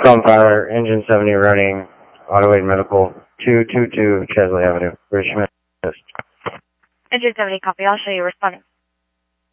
From Fire, Engine 70 running, Auto 8 Medical, 222 Chesley Avenue, Richmond. Engine 70, copy. I'll show you responding.